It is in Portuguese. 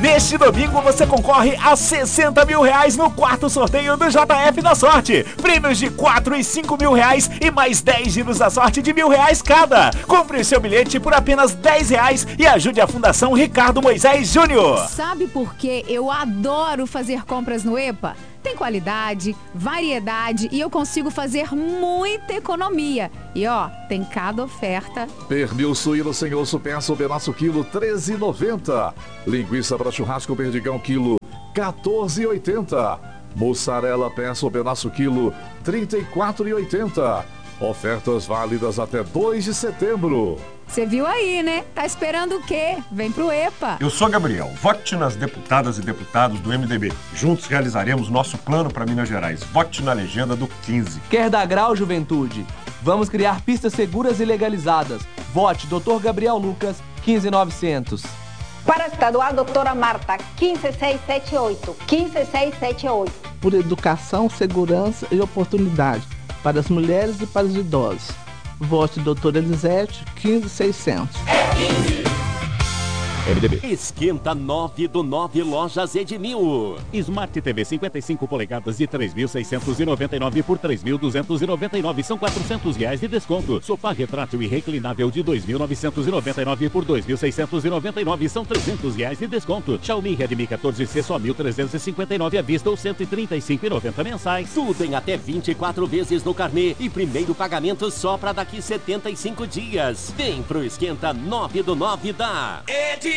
Neste domingo você concorre a 60 mil reais no quarto sorteio do JF da Sorte. Prêmios de 4 e 5 mil reais e mais 10 giros da sorte de R$1.000 cada. Compre o seu bilhete por apenas R$10 e ajude a Fundação Ricardo Moisés Júnior. Sabe por que eu adoro fazer compras no EPA? Tem qualidade, variedade e eu consigo fazer muita economia. E ó, tem cada oferta. Pernil suíno sem osso peça pedaço quilo R$13,90. Linguiça para churrasco perdigão quilo R$14,80. Mussarela peça pedaço quilo R$34,80. Ofertas válidas até 2 de setembro. Você viu aí, né? Tá esperando o quê? Vem pro EPA. Eu sou Gabriel. Vote nas deputadas e deputados do MDB. Juntos realizaremos nosso plano para Minas Gerais. Vote na legenda do 15. Quer dar grau, juventude? Vamos criar pistas seguras e legalizadas. Vote Dr. Gabriel Lucas, 15900. Para a estadual, doutora Marta, 15678. 15678. Por educação, segurança e oportunidade para as mulheres e para os idosos. Vote doutora Elisete, 15600. MDB. Esquenta 9 do 9 Lojas Edmil. Smart TV 55 polegadas de 3.699 por 3.299. São R$400 de desconto. Sofá retrátil e reclinável de 2.999 por 2.699. São R$300 de desconto. Xiaomi Redmi 14C só 1.359 à vista ou 135,90 mensais. Tudo em até 24 vezes no carnê e primeiro pagamento só para daqui 75 dias. Vem pro Esquenta 9 do 9 da